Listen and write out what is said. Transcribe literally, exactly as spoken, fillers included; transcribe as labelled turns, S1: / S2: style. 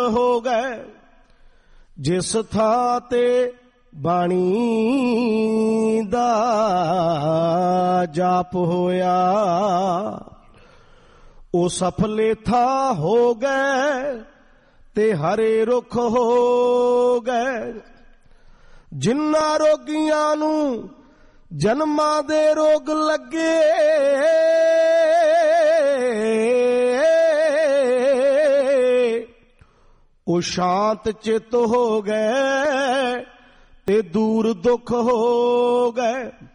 S1: ਹੋ ਗਏ। ਜਿਸ ਥਾਂ ਤੇ ਬਾਣੀ ਦਾ ਜਾਪ ਹੋਇਆ, ਉਹ ਸਫਲੇ ਥਾਂ ਹੋ ਗਏ ਤੇ ਹਰੇ ਰੁੱਖ ਹੋ ਗਏ। ਜਿਨ੍ਹਾਂ ਰੋਗੀਆਂ ਨੂੰ ਜਨਮਾਂ ਦੇ ਰੋਗ ਲੱਗੇ, ਉਹ ਸ਼ਾਂਤ ਚਿੱਤ ਹੋ ਗਏ ਤੇ ਦੂਰ ਦੁੱਖ ਹੋ ਗਏ।